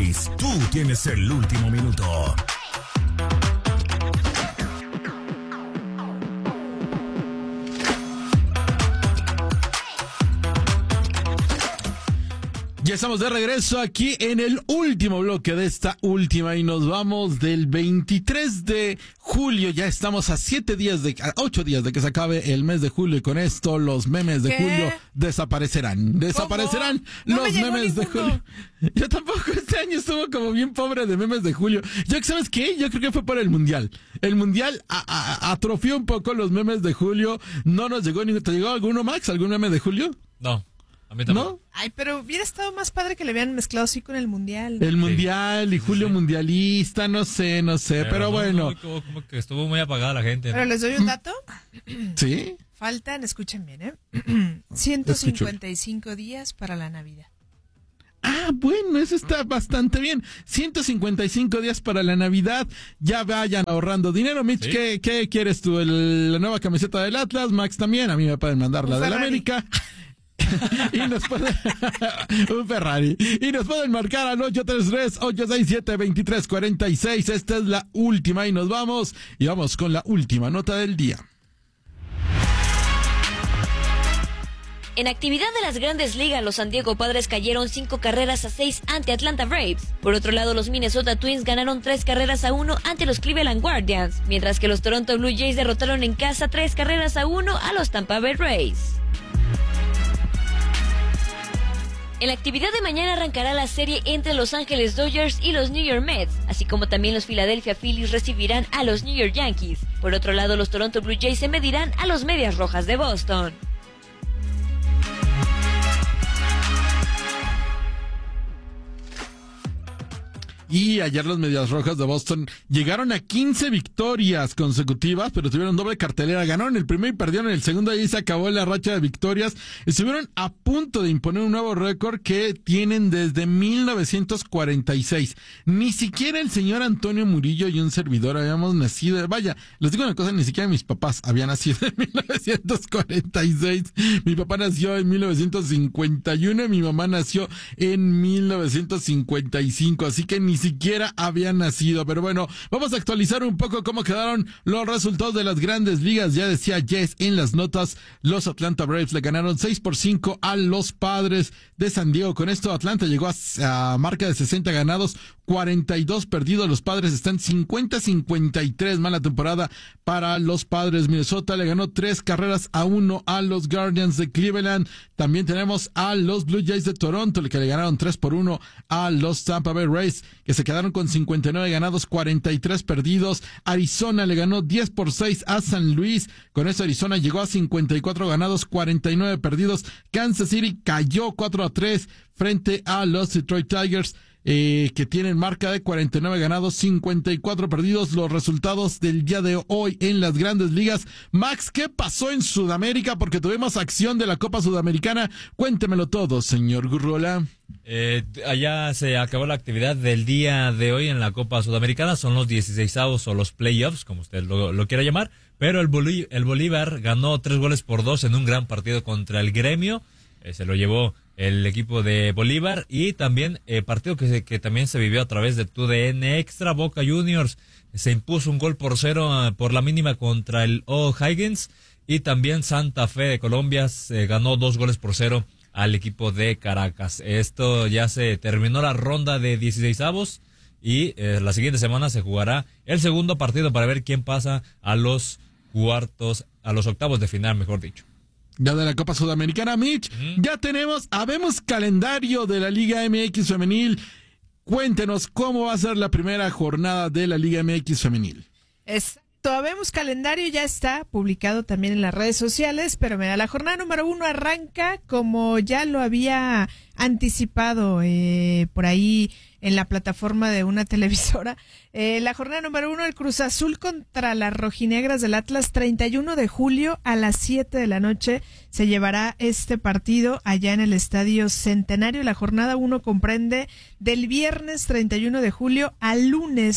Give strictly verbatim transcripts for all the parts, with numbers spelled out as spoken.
seis. Tú tienes el último minuto. Ya estamos de regreso aquí en el último bloque de esta última y nos vamos del veintitrés de julio. Ya estamos a siete días de, a ocho días de que se acabe el mes de julio y con esto los memes de ¿Qué? julio desaparecerán. Desaparecerán No los me llegó memes de ninguno. julio. Yo tampoco, este año estuvo como bien pobre de memes de julio. Yo, ¿sabes qué? Yo creo que fue por el mundial. El mundial a, a, atrofió un poco los memes de julio. No nos llegó ni, ¿te llegó alguno, Max? ¿Algún meme de julio? No. A mí tampoco. ¿No? Ay, pero hubiera estado más padre que le hubieran mezclado así con el mundial. El mundial y Julio sí. mundialista, no sé, no sé, pero, no, bueno. no, como, como que estuvo muy apagada la gente. ¿no? Pero les doy un dato. ¿Sí? Faltan, escuchen bien, ¿eh? ciento cincuenta y cinco días para la Navidad. Ah, bueno, eso está bastante bien. ciento cincuenta y cinco días para la Navidad. Ya vayan ahorrando dinero. Mitch, ¿Sí? ¿qué, qué quieres tú? El- la nueva camiseta del Atlas, Max también. A mí me pueden mandar Un la del Ferrari. América. y nos pueden un Ferrari y nos pueden marcar al ocho tres tres, ocho seis siete, dos tres cuatro seis. Esta es la última y nos vamos y vamos con la última nota del día. En actividad de las Grandes Ligas, los San Diego Padres cayeron cinco carreras a seis ante Atlanta Braves. Por otro lado, los Minnesota Twins ganaron tres carreras a uno ante los Cleveland Guardians, mientras que los Toronto Blue Jays derrotaron en casa tres carreras a uno a los Tampa Bay Rays. En la actividad de mañana arrancará la serie entre Los Ángeles Dodgers y los New York Mets, así como también los Philadelphia Phillies recibirán a los New York Yankees. Por otro lado, los Toronto Blue Jays se medirán a los Medias Rojas de Boston. Y ayer los Medias Rojas de Boston llegaron a quince victorias consecutivas, pero tuvieron doble cartelera. Ganaron el primero y perdieron el segundo, y ahí se acabó la racha de victorias. Estuvieron a punto de imponer un nuevo récord que tienen desde mil novecientos cuarenta y seis. Ni siquiera el señor Antonio Murillo y un servidor habíamos nacido. Vaya, les digo una cosa, ni siquiera mis papás habían nacido en mil novecientos cuarenta y seis. Mi papá nació en mil novecientos cincuenta y uno y mi mamá nació en mil novecientos cincuenta y cinco, así que ni siquiera había nacido. Pero bueno, vamos a actualizar un poco cómo quedaron los resultados de las Grandes Ligas. Ya decía Jess en las notas, los Atlanta Braves le ganaron seis por cinco a los Padres de San Diego. Con esto Atlanta llegó a, a marca de sesenta ganados, cuarenta y dos perdidos. Los Padres están cincuenta cincuenta y tres, mala temporada para los Padres. Minnesota le ganó tres carreras a uno a los Guardians de Cleveland. También tenemos a los Blue Jays de Toronto, que le ganaron tres por uno a los Tampa Bay Rays, que se quedaron con cincuenta y nueve ganados, cuarenta y tres perdidos. Arizona le ganó diez por seis a San Luis. Con eso Arizona llegó a cincuenta y cuatro ganados, cuarenta y nueve perdidos. Kansas City cayó cuatro a tres frente a los Detroit Tigers, eh, que tienen marca de cuarenta y nueve ganados, cincuenta y cuatro perdidos. Los resultados del día de hoy en las Grandes Ligas. Max, ¿qué pasó en Sudamérica? Porque tuvimos acción de la Copa Sudamericana. Cuéntemelo todo, señor Gurrola. Eh, allá se acabó la actividad del día de hoy en la Copa Sudamericana. Son los dieciseisavos o los playoffs, como usted lo, lo quiera llamar. Pero el, Bolí- el Bolívar ganó tres goles por dos en un gran partido contra el Gremio. Eh, se lo llevó el equipo de Bolívar. Y también eh, partido que, se, que también se vivió a través de T U D N Extra. Boca Juniors se impuso un gol por cero uh, por la mínima contra el O'Higgins. Y también Santa Fe de Colombia se ganó dos goles por cero al equipo de Caracas. Esto ya se terminó la ronda de dieciseisavos y eh, la siguiente semana se jugará el segundo partido para ver quién pasa a los cuartos, a los octavos de final, mejor dicho. Ya de la Copa Sudamericana, Mitch, Mm. ya tenemos, habemos calendario de la Liga M X Femenil. Cuéntenos cómo va a ser la primera jornada de la Liga M X Femenil. Exacto, habemos calendario, ya está publicado también en las redes sociales, pero mira, la jornada número uno arranca como ya lo había anticipado eh, por ahí en la plataforma de una televisora. Eh, la jornada número uno, el Cruz Azul contra las Rojinegras del Atlas, treinta y uno de julio a las siete de la noche se llevará este partido allá en el Estadio Centenario. La jornada uno comprende del viernes treinta y uno de julio al lunes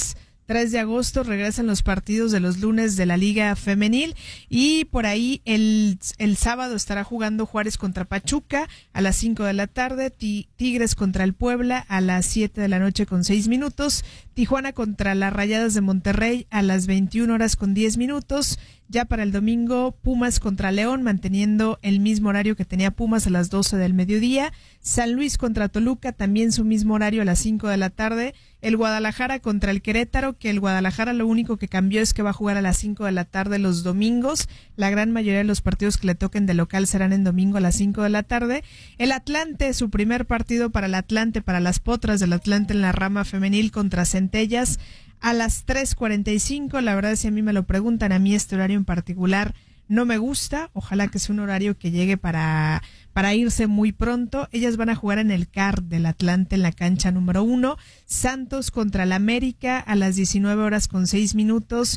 tres de agosto regresan los partidos de los lunes de la Liga Femenil y por ahí el, el sábado estará jugando Juárez contra Pachuca a las cinco de la tarde, Tigres contra el Puebla a las siete de la noche con seis minutos, Tijuana contra las Rayadas de Monterrey a las veintiuna horas con diez minutos. Ya para el domingo, Pumas contra León, manteniendo el mismo horario que tenía Pumas a las doce del mediodía. San Luis contra Toluca, también su mismo horario a las cinco de la tarde. El Guadalajara contra el Querétaro, que el Guadalajara lo único que cambió es que va a jugar a las cinco de la tarde los domingos. La gran mayoría de los partidos que le toquen de local serán en domingo a las cinco de la tarde. El Atlante, su primer partido para el Atlante, para las Potras del Atlante en la rama femenil contra Centellas, a las tres cuarenta y cinco. La verdad, si a mí me lo preguntan, a mí este horario en particular no me gusta. Ojalá que sea un horario que llegue para, para irse muy pronto. Ellas van a jugar en el C A R del Atlante en la cancha número uno. Santos contra el América a las diecinueve horas con seis minutos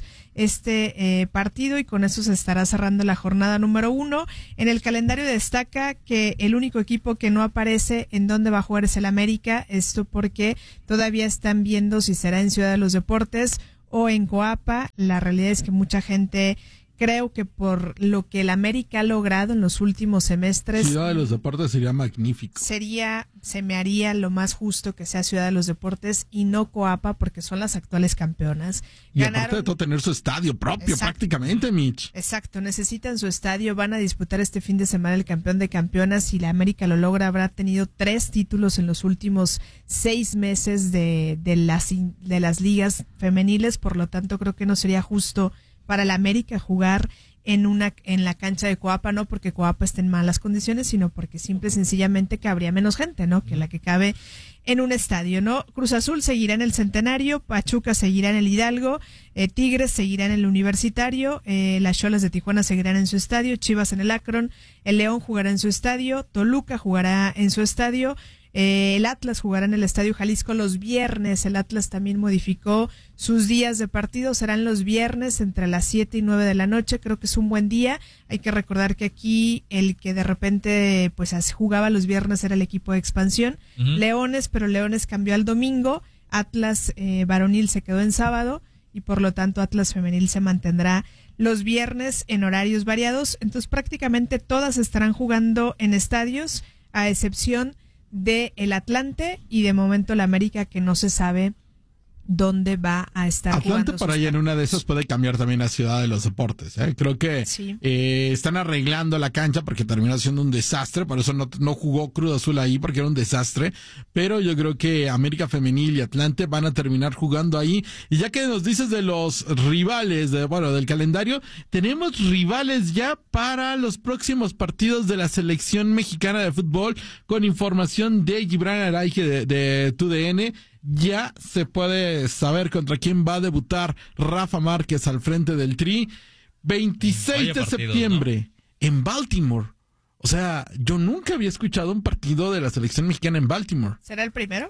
este eh, partido, y con eso se estará cerrando la jornada número uno. En el calendario destaca que el único equipo que no aparece en dónde va a jugar es el América. Esto porque todavía están viendo si será en Ciudad de los Deportes o en Coapa. La realidad es que mucha gente, creo que por lo que el América ha logrado en los últimos semestres, Ciudad de los Deportes sería magnífico. Sería, se me haría lo más justo que sea Ciudad de los Deportes y no Coapa, porque son las actuales campeonas. Y Ganaron, aparte de todo, tener su estadio propio. Exacto, prácticamente, Mitch. Exacto, necesitan su estadio, van a disputar este fin de semana el campeón de campeonas. Si la América lo logra, habrá tenido tres títulos en los últimos seis meses de, de, las, de las ligas femeniles, por lo tanto creo que no sería justo para la América jugar en una en la cancha de Coapa, no porque Coapa esté en malas condiciones, sino porque simple y sencillamente cabría menos gente, ¿no? Que la que cabe en un estadio, ¿no? Cruz Azul seguirá en el Centenario, Pachuca seguirá en el Hidalgo, eh, Tigres seguirá en el Universitario, eh, las Xolas de Tijuana seguirán en su estadio, Chivas en el Akron, el León jugará en su estadio, Toluca jugará en su estadio. Eh, el Atlas jugará en el Estadio Jalisco los viernes. El Atlas también modificó sus días de partido. Serán los viernes entre las siete y nueve de la noche. Creo que es un buen día. Hay que recordar que aquí el que de repente pues jugaba los viernes era el equipo de expansión. Uh-huh. Leones, pero Leones cambió al domingo. Atlas eh, varonil se quedó en sábado y por lo tanto Atlas femenil se mantendrá los viernes en horarios variados. Entonces prácticamente todas estarán jugando en estadios, a excepción de el Atlante y de momento la América, que no se sabe dónde va a estar Atlante jugando. Para allá en una de esas puede cambiar también a Ciudad de los Deportes, ¿eh? Creo que sí. eh, están arreglando la cancha porque terminó siendo un desastre, por eso no, no jugó Cruz Azul ahí porque era un desastre, pero yo creo que América Femenil y Atlante van a terminar jugando ahí. Y ya que nos dices de los rivales, de bueno, del calendario, tenemos rivales ya para los próximos partidos de la selección mexicana de fútbol, con información de Gibran Araige de, de T U D N. Ya se puede saber contra quién va a debutar Rafa Márquez al frente del Tri. veintiséis de septiembre, ¿no? En Baltimore. O sea, yo nunca había escuchado un partido de la selección mexicana en Baltimore. ¿Será el primero?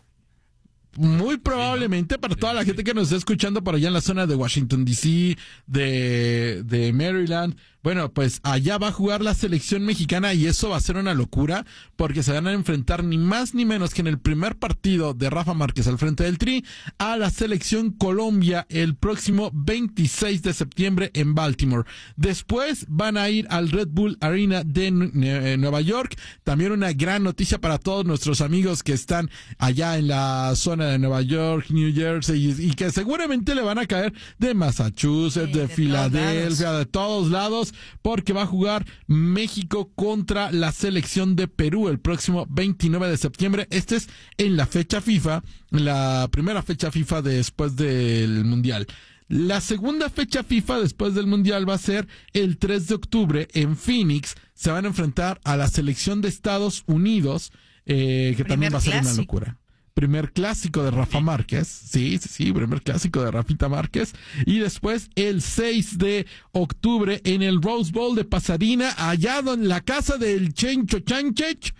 Muy probablemente, sí, ¿no? Para toda la gente que nos está escuchando por allá en la zona de Washington D C, de, de Maryland. Bueno, pues allá va a jugar la selección mexicana y eso va a ser una locura porque se van a enfrentar ni más ni menos que en el primer partido de Rafa Márquez al frente del Tri a la selección Colombia el próximo veintiséis de septiembre en Baltimore. Después van a ir al Red Bull Arena de Nueva York. También una gran noticia para todos nuestros amigos que están allá en la zona de Nueva York, New Jersey y, y que seguramente le van a caer de Massachusetts, sí, de, de Filadelfia, de todos lados, porque va a jugar México contra la selección de Perú el próximo veintinueve de septiembre. Este es en la fecha FIFA, la primera fecha FIFA después del Mundial. La segunda fecha FIFA después del Mundial va a ser el tres de octubre en Phoenix. Se van a enfrentar a la selección de Estados Unidos, eh, que también va a ser clásico. Una locura. Primer clásico de Rafa Márquez, sí, sí, sí, primer clásico de Rafita Márquez, y después el seis de octubre en el Rose Bowl de Pasadena, allá en la casa del Chencho Chanchech,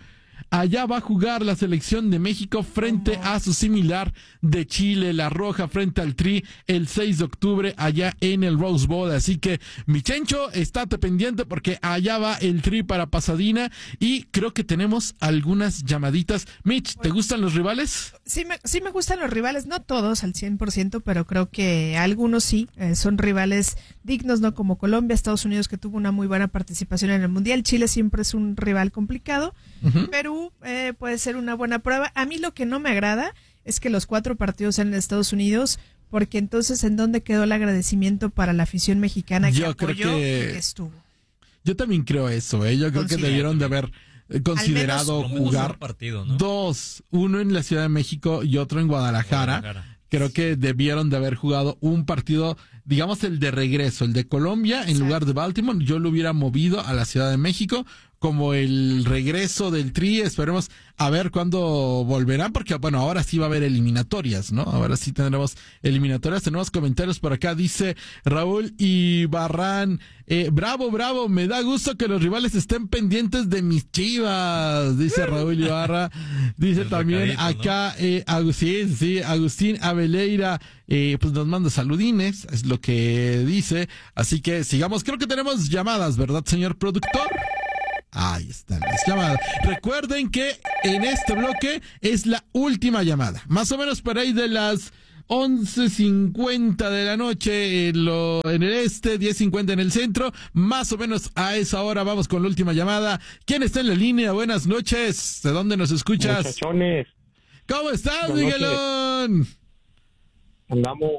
allá va a jugar la selección de México frente a su similar de Chile, la Roja, frente al Tri, el seis de octubre allá en el Rose Bowl. Así que, mi Chencho, estate pendiente porque allá va el Tri para Pasadena y creo que tenemos algunas llamaditas. Mitch, ¿te gustan los rivales? Sí me, sí me gustan los rivales, no todos al cien por ciento, pero creo que algunos sí, eh, son rivales dignos, ¿no? Como Colombia, Estados Unidos, que tuvo una muy buena participación en el Mundial. Chile siempre es un rival complicado. Uh-huh. Perú eh, puede ser una buena prueba. A mí lo que no me agrada es que los cuatro partidos sean en Estados Unidos, porque entonces, ¿en dónde quedó el agradecimiento para la afición mexicana que yo apoyó creo que... y que estuvo? Yo también creo eso, ¿eh? Yo creo que debieron de haber considerado menos, jugar partido, ¿no? dos, uno en la Ciudad de México y otro en Guadalajara. Guadalajara. Creo que debieron de haber jugado un partido, digamos el de regreso, el de Colombia en Exacto. lugar de Baltimore. Yo lo hubiera movido a la Ciudad de México como el regreso del Tri. Esperemos a ver cuándo volverá, porque bueno, ahora sí va a haber eliminatorias, ¿no? Ahora sí tendremos eliminatorias. Tenemos comentarios por acá, dice Raúl Ibarrán, eh, bravo, bravo, me da gusto que los rivales estén pendientes de mis Chivas, dice Raúl Ibarra. Dice el también acá, ¿no? eh, Agustín, sí, Agustín Abeleira, eh, pues nos manda saludines, es lo que dice. Así que sigamos, creo que tenemos llamadas, ¿verdad, señor productor? Ahí están las llamadas. Recuerden que en este bloque es la última llamada. Más o menos por ahí de las once cincuenta de la noche en, lo, en el este, diez cincuenta en el centro. Más o menos a esa hora vamos con la última llamada. ¿Quién está en la línea? Buenas noches. ¿De dónde nos escuchas? Muchachones. ¿Cómo estás, Buenas Miguelón? Noches. Andamos.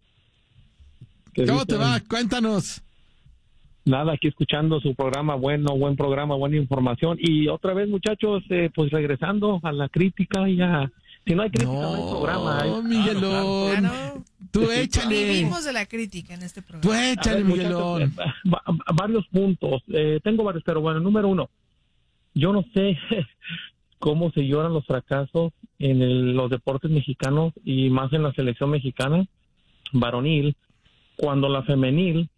¿Cómo dicen? Te va? Cuéntanos. Nada, aquí escuchando su programa, bueno, buen programa, buena información. Y otra vez, muchachos, eh, pues regresando a la crítica, ya, si no hay crítica, no, no hay programa. No, Miguelón, claro. Tú échale. Vivimos de la crítica en este programa. Tú échale, ver, Miguelón. Muchachos, eh, varios puntos, eh, tengo varios, pero bueno, número uno, yo no sé cómo se lloran los fracasos en el, los deportes mexicanos y más en la selección mexicana, varonil, cuando la femenil...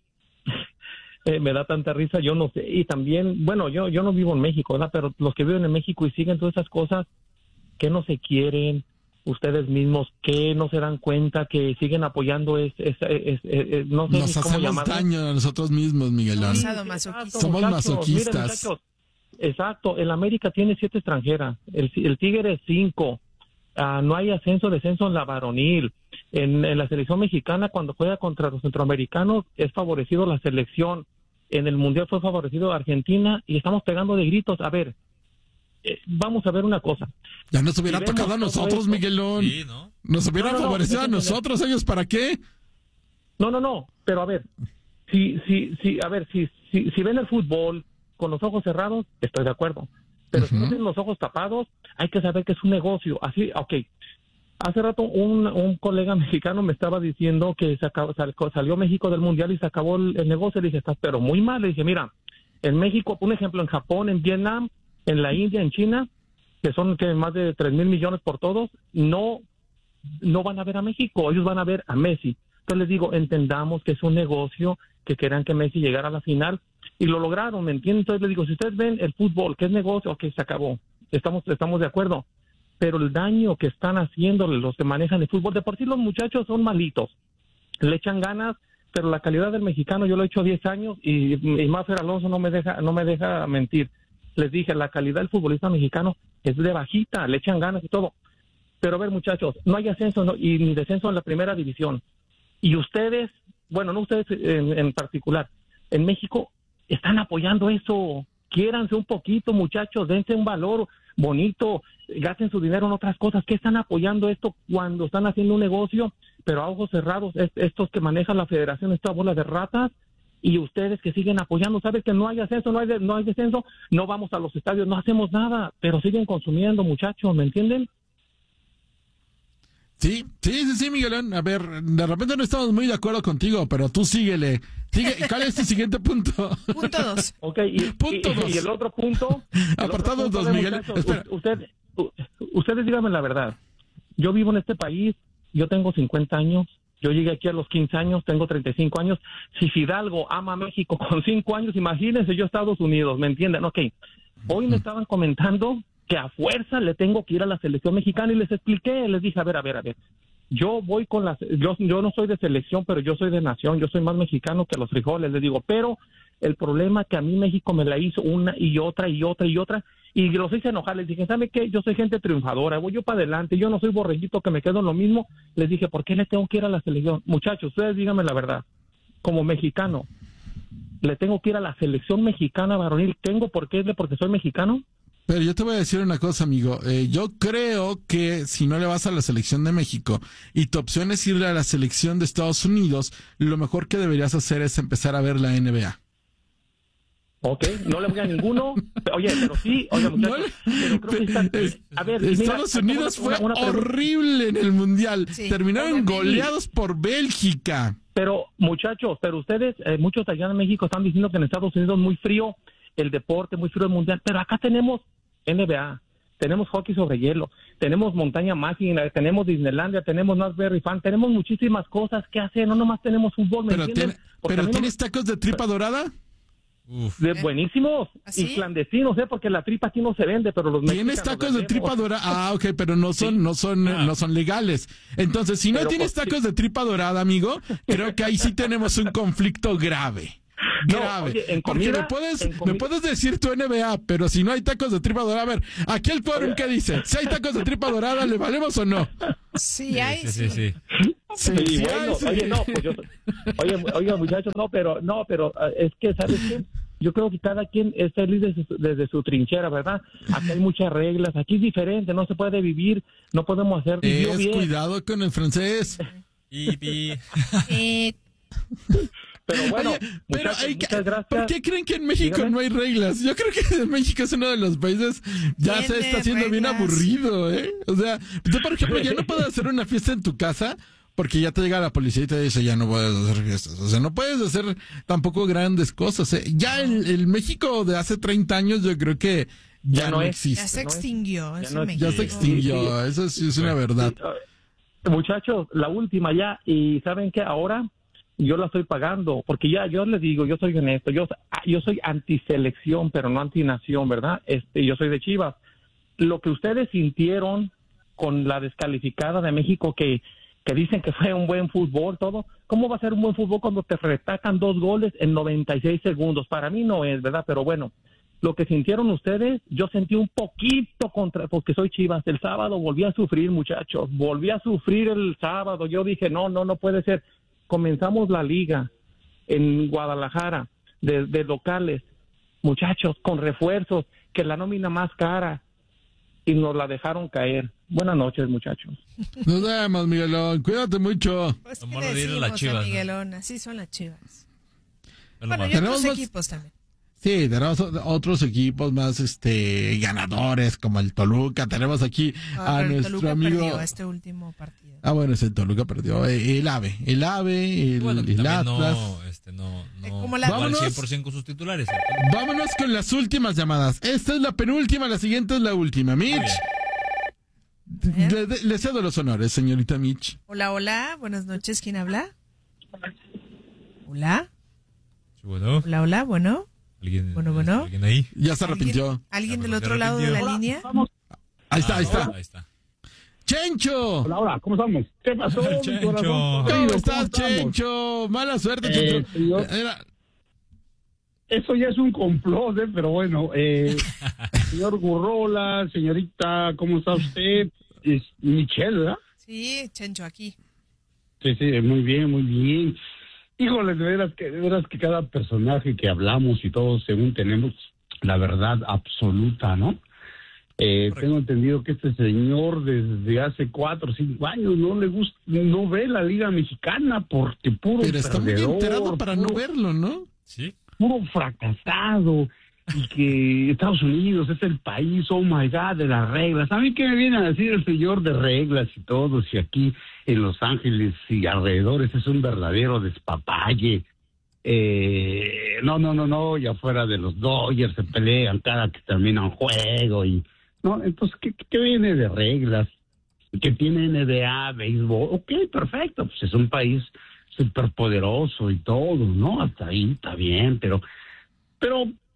Eh, me da tanta risa, yo no sé, y también, bueno, yo yo no vivo en México, ¿verdad? Pero los que viven en México y siguen todas esas cosas, que no se quieren ustedes mismos, que no se dan cuenta, que siguen apoyando, es, es, es, es, es no sé Nos cómo hacemos llamarlo. daño a nosotros mismos, Miguelón. Sí, Somos muchachos, masoquistas. Miren, muchachos, exacto, el América tiene siete extranjeras, el, el Tigre cinco, uh, no hay ascenso, descenso en la varonil. En, en la selección mexicana, cuando juega contra los centroamericanos, es favorecido la selección. En el Mundial fue favorecido Argentina y estamos pegando de gritos. A ver, eh, vamos a ver una cosa. Ya nos hubiera si tocado a nosotros, esto, Miguelón. Sí, ¿no? Nos hubieran no, no, favorecido no, a nosotros, ellos, ¿para qué? No, no, no, pero a ver, si, si, si, a ver, si, si, si ven el fútbol con los ojos cerrados, estoy de acuerdo. Pero uh-huh. si no tienen los ojos tapados, hay que saber que es un negocio. Así, ok. Hace rato un, un colega mexicano me estaba diciendo que se acabó, sal, salió México del Mundial y se acabó el, el negocio. Le dije, estás pero muy mal. Le dije, mira, en México, un ejemplo, en Japón, en Vietnam, en la India, en China, que son que más de tres mil millones por todos, no, no van a ver a México, ellos van a ver a Messi. Entonces les digo, entendamos que es un negocio, que querían que Messi llegara a la final y lo lograron, ¿me entienden? Entonces les digo, si ustedes ven el fútbol, que es negocio, ok, se acabó. Estamos, estamos de acuerdo. Pero el daño que están haciéndole los que manejan el fútbol, de por sí los muchachos son malitos, le echan ganas, pero la calidad del mexicano, yo lo he hecho diez años y, y Mafer Alonso no me deja no me deja mentir. Les dije, la calidad del futbolista mexicano es de bajita, le echan ganas y todo. Pero a ver, muchachos, no hay ascenso no, y ni descenso en la primera división. Y ustedes, bueno, no ustedes en, en particular, en México están apoyando eso. Quiéranse un poquito, muchachos, dense un valor bonito, gasten su dinero en otras cosas. ¿Qué están apoyando esto cuando están haciendo un negocio, pero a ojos cerrados? Estos que manejan la federación, esta bola de ratas, y ustedes que siguen apoyando, saben que no hay ascenso, no hay, de, no hay descenso, no vamos a los estadios, no hacemos nada, pero siguen consumiendo, muchachos, ¿me entienden? Sí, sí, sí, sí, Miguelón. A ver, de repente no estamos muy de acuerdo contigo, pero tú síguele. Sigue, ¿cuál es tu siguiente punto? Punto dos. Ok, y, punto y, dos. y el otro punto... Apartado dos, Miguel. Espera. Usted, ustedes díganme la verdad. Yo vivo en este país, yo tengo cincuenta años, yo llegué aquí a los quince años, tengo treinta y cinco años. Si Fidalgo ama a México con cinco años, imagínense yo Estados Unidos, ¿me entienden? Ok, hoy me estaban comentando que a fuerza le tengo que ir a la selección mexicana, y les expliqué, les dije, a ver, a ver, a ver, yo voy con las, yo, yo no soy de selección, pero yo soy de nación, yo soy más mexicano que los frijoles, les digo, pero el problema es que a mí México me la hizo una y otra y otra y otra, y los hice enojar, les dije, ¿sabe qué? Yo soy gente triunfadora, voy yo para adelante, yo no soy borreguito que me quedo en lo mismo, les dije, ¿por qué le tengo que ir a la selección? Muchachos, ustedes díganme la verdad, como mexicano, ¿le tengo que ir a la selección mexicana varonil? ¿Tengo por qué? ¿Porque soy mexicano? Pero yo te voy a decir una cosa, amigo. Eh, yo creo que si no le vas a la selección de México y tu opción es irle a la selección de Estados Unidos, lo mejor que deberías hacer es empezar a ver la N B A. Ok, no le voy a ninguno. Oye, pero sí, oye, muchachos, No, pero creo que están... es, A ver, Estados mira, Unidos una, fue una pregunta. horrible en el Mundial. Sí, Terminaron obviamente. goleados por Bélgica. Pero, muchachos, pero ustedes, eh, muchos allá en México están diciendo que en Estados Unidos es muy frío el deporte, muy frío el mundial, pero acá tenemos N B A, tenemos hockey sobre hielo, tenemos montaña mágica, tenemos Disneylandia, tenemos Raspberry Fan, tenemos muchísimas cosas que hacer, no nomás tenemos fútbol, ¿me Pero, entienden? tiene- Porque a pero mí no ¿tienes tacos de tripa dorada? Uf. me- de buenísimos ¿Así? y clandestinos, ¿eh? Porque la tripa aquí no se vende, pero los ¿Tienes mexicanos tacos de vendemos. tripa dorada? Ah, ok, pero no son, Sí. no son, Ah. no son legales. Entonces, si no Pero, tienes pues, tacos de tripa dorada, amigo, creo que ahí sí tenemos un conflicto grave. No, Grave. oye, en Porque comida- me puedes, en me comida- puedes decir tu N B A, pero si no hay tacos de tripa dorada, a ver, aquí el quórum, ¿qué dice? Si hay tacos de tripa dorada, ¿le valemos o no? Sí, hay, Sí, sí, sí. Sí, Y sí bueno, hay, sí. oye, no, pues yo, oye, oye, muchachos, no, pero, no, pero eh, es que, ¿sabes qué? Yo creo que cada quien es feliz desde su, desde su trinchera, ¿verdad? Aquí hay muchas reglas, aquí es diferente, no se puede vivir, no podemos hacer vivió Es bien. cuidado con el francés. Y, y- Eh, Pero bueno, Oye, pero muchachos, hay que- muchas gracias. ¿por qué creen que en México Dígame. no hay reglas? Yo creo que México es uno de los países ya se Tiene está haciendo bien reglas. aburrido, ¿eh? O sea, tú, por ejemplo, ya no puedes hacer una fiesta en tu casa porque ya te llega la policía y te dice, ya no puedes hacer fiestas. O sea, no puedes hacer tampoco grandes cosas, ¿eh? Ya el, el México de hace treinta años yo creo que ya, Ya no, no es. existe. ya se no es- extinguió. ya ese no es- México. Ya se extinguió, eso sí es una verdad. Eh, Muchachos, la última ya, y ¿saben qué? Ahora yo la estoy pagando, porque ya yo les digo, yo soy honesto, yo, yo soy antiselección, pero no antinación, ¿verdad? Este, yo soy de Chivas. Lo que ustedes sintieron con la descalificada de México, que, que dicen que fue un buen fútbol, todo, ¿cómo va a ser un buen fútbol cuando te retacan dos goles en noventa y seis segundos? Para mí no es, ¿verdad? Pero bueno, lo que sintieron ustedes, yo sentí un poquito contra, porque soy Chivas. El sábado volví a sufrir, muchachos, volví a sufrir el sábado. Yo dije, no, no, no puede ser. Comenzamos la liga en Guadalajara, de, de locales, muchachos, con refuerzos, que la nómina más cara, y nos la dejaron caer. Buenas noches, muchachos. Nos vemos, Miguelón, cuídate mucho. Pues, Vamos ¿qué a decirle a decimos, las Chivas, a ¿no? Miguelón? Así son las Chivas. es lo Bueno, malo. y otros Tenemos más- equipos también. Sí, tenemos o- otros equipos más este ganadores como el Toluca. Tenemos aquí Ah, a pero nuestro Toluca amigo. perdió este último partido. Ah, bueno, ese Toluca perdió. Eh, El AVE, el AVE, el, Bueno, que el también Atlas. no, este, no, Eh, no, como la- no al Vámonos. cien por ciento con sus titulares. Vámonos con las últimas llamadas. Esta es la penúltima, la siguiente es la última. Muy Mitch, bien. le, le- le cedo los honores, señorita Mitch. Hola, hola, buenas noches. ¿Quién habla? Hola, Sí, bueno, hola, hola, bueno. ¿alguien, Bueno, bueno. ¿alguien ahí? Ya se arrepintió. ¿Alguien Ya, del ¿por qué otro lado de la arrepintió? línea? Ahí está, ahí Ah, está. Ahí está. ¡Chencho! Hola, hola, ¿cómo estamos? ¿Qué pasó, mi Chencho. corazón? ¿Cómo Querido, estás, estamos? Chencho? Mala suerte, Eh, Chencho. señor. Era- Eso ya es un complot, ¿eh? Pero bueno, eh, señor Gurrola, señorita, ¿cómo está usted? Es Michelle, ¿verdad? Sí, Chencho, aquí. Sí, sí, muy bien, muy bien. Híjole, de veras que, de veras que cada personaje que hablamos y todos, según tenemos la verdad absoluta, ¿no? Eh, Correcto. tengo entendido que este señor desde hace cuatro o cinco años no le gusta, no ve la Liga Mexicana porque puro Pero está muy perdedor, enterado para no puro- verlo, ¿no? Sí. puro fracasado y que Estados Unidos es el país, oh my God, de las reglas. ¿A mí qué me viene a decir el señor de reglas y todo? Si aquí en Los Ángeles y alrededores es un verdadero despapalle. Eh, no, no, no, no, y afuera de los Dodgers se pelean cada que termina un juego y... No, entonces, ¿qué, qué viene de reglas? Que tiene N B A, béisbol, ok, perfecto, pues es un país superpoderoso y todo, ¿no? Hasta ahí está bien, pero, pero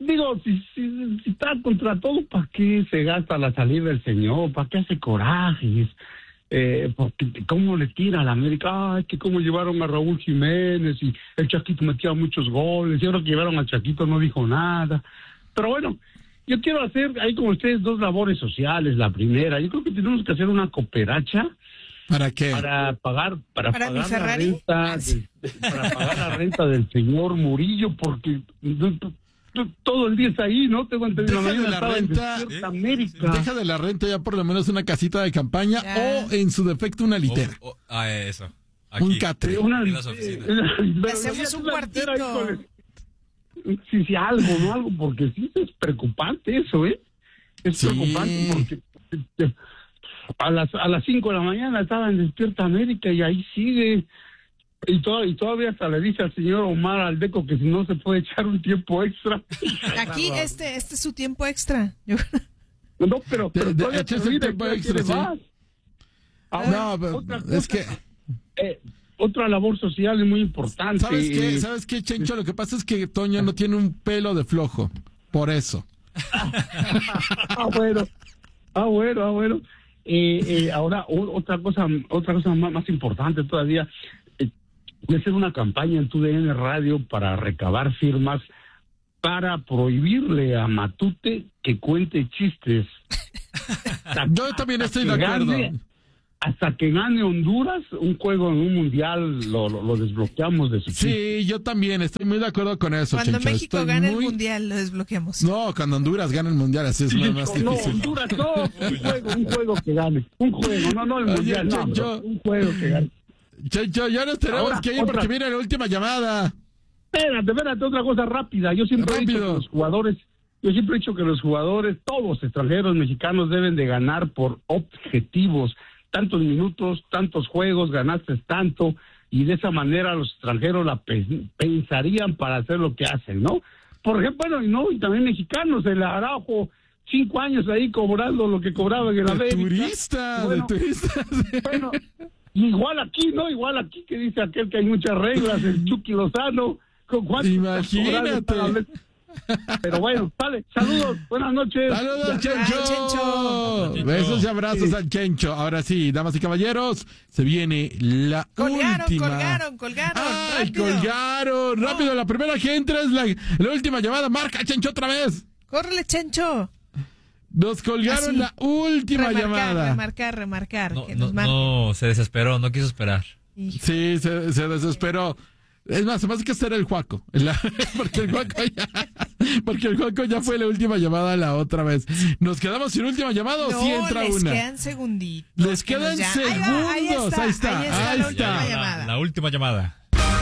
digo, si, si, si está contra todo, ¿para qué se gasta la salida del señor? ¿Para qué hace corajes? Eh, porque cómo le tira a la América, ay, que cómo llevaron a Raúl Jiménez y el Chaquito metía muchos goles, y ahora que llevaron al Chaquito no dijo nada. Pero bueno, yo quiero hacer ahí con ustedes dos labores sociales. La primera, yo creo que tenemos que hacer una cooperacha. ¿Para qué? Para pagar, para, ¿Para pagar mi la Ferrari? renta, del- para pagar la renta del señor Murillo, porque t- t- t- todo el día está ahí, ¿no? Tengo entendido. Deja de mañana la estaba en renta. Despierta América. Deja de la renta ya por lo menos una casita de campaña Ya. o en su defecto una litera. Oh, oh, ah, eso. Aquí. Un catre. Eh, una- En las oficinas. eh, pero hacemos no, un una litera ahí cuartito. con el- Sí, sí, algo, ¿no? Algo, porque sí es preocupante eso, ¿eh? Es Sí. preocupante porque eh, a las a las cinco de la mañana estaba en Despierta América y ahí sigue. Y, to- y todavía hasta le dice al señor Omar Aldeco que si no se puede echar un tiempo extra. Aquí este este es su tiempo extra. Yo- No, pero, pero De- de- todavía échese te el olvida tiempo que extra, quiere sí. más. Ahora, No, pero otra es cosa, que, eh, otra labor social es muy importante. ¿sabes qué? eh, ¿Sabes qué, Chencho? Lo que pasa es que Toño no tiene un pelo de flojo. Por eso. ah, bueno. Ah, bueno, ah, bueno. Eh, eh, ahora, o- otra cosa otra cosa más, más importante todavía. Eh, voy a hacer una campaña en tu D N Radio para recabar firmas para prohibirle a Matute que cuente chistes. Hasta- Yo también estoy de que acuerdo. gane- Hasta que gane Honduras un juego en un mundial, lo, lo, lo desbloqueamos de su chiste. Sí, yo también estoy muy de acuerdo con eso, Cuando Chencho. México Estoy gane muy- el mundial lo desbloqueamos. No, cuando Honduras gane el mundial, así es más, más No, difícil. Honduras, no, un juego, un juego que gane. Un juego, no, no el Oye, mundial, no, Chencho. pero un juego que gane. Chencho, ya nos tenemos Ahora, que ir otra. porque viene la última llamada. Espérate, espérate, otra cosa rápida. Yo siempre he dicho Rápido. que los jugadores, yo siempre he dicho que los jugadores, todos extranjeros, mexicanos, deben de ganar por objetivos. Tantos minutos, tantos juegos, ganaste tanto, y de esa manera los extranjeros la pe- pensarían para hacer lo que hacen, ¿no? Por ejemplo, bueno, y no, y también mexicanos, el Araujo, cinco años ahí cobrando lo que cobraba en el De América. turista, Bueno, de turista. Bueno, igual aquí, ¿no? Igual aquí que dice aquel que hay muchas reglas, el Chucky Lozano, con cuánto Imagínate. está cobrando. Pero bueno, sale, saludos, buenas noches. ¡Saludos, Ay, Chencho! Chencho. Besos y abrazos al Chencho. Ahora sí, damas y caballeros, se viene la Colgaron, última. colgaron, colgaron. ¡Ay, rápido. colgaron! Rápido, la primera que entra es la, la última llamada. Marca, Chencho, otra vez. Córrele, Chencho. Nos colgaron Así. la última remarcar, llamada. remarcar, remarcar. No, que no, nos marque. no, se desesperó, no quiso esperar. Hijo. Sí, se, se desesperó. Es más, más que ser el Juaco. La- porque el Juaco ya, porque el Juaco ya fue la última llamada la otra vez. ¿Nos quedamos sin última llamada o No, si entra les una? quedan segunditos. Les que quedan nos ya- Ahí va, ahí segundos. está, Ahí está, ahí está ahí la está. última La, llamada. la última llamada.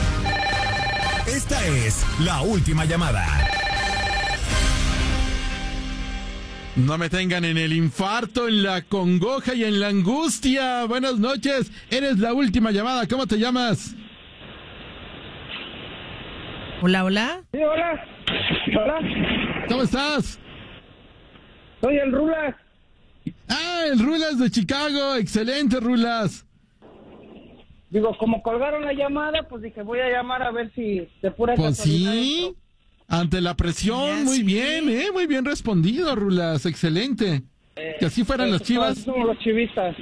Esta es la última llamada. No me tengan en el infarto, en la congoja y en la angustia. Buenas noches. Eres la última llamada. ¿Cómo te llamas? Hola, hola. Sí, hola. Hola. ¿Cómo estás? Soy el Rulas. Ah, el Rulas de Chicago. Excelente, Rulas. Digo, como colgaron la llamada, pues dije, voy a llamar a ver si de pura Pues casualidad sí. entro. Ante la presión, Ya, muy sí. bien, ¿eh? Muy bien respondido, Rulas. Excelente. Que así fueran las Pues, chivas. somos los chivistas.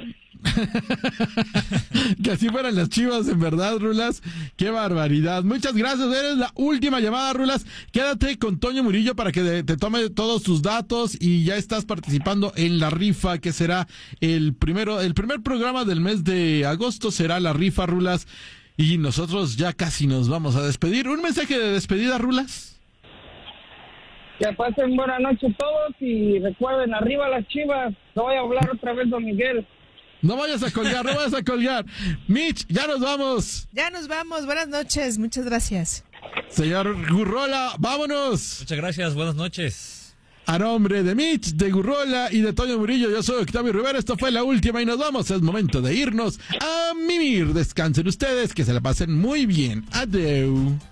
Que así fueran las chivas, en verdad, Rulas. Qué barbaridad. Muchas gracias. Eres la última llamada, Rulas. Quédate con Toño Murillo para que de- te tome todos tus datos y ya estás participando en la rifa, que será el primero, el primer programa del mes de agosto será la rifa, Rulas. Y nosotros ya casi nos vamos a despedir. Un mensaje de despedida, Rulas. Que pasen buena noche todos y recuerden, arriba las chivas. No voy a hablar otra vez, don Miguel. No vayas a colgar, no vayas a colgar. Mitch, ya nos vamos. Ya nos vamos. Buenas noches. Muchas gracias. Señor Gurrola, vámonos. Muchas gracias, buenas noches. A nombre de Mitch, de Gurrola y de Toño Murillo, yo soy Octavio Rivera. Esto fue la última y nos vamos. Es momento de irnos a mimir. Descansen ustedes, que se la pasen muy bien. Adeu.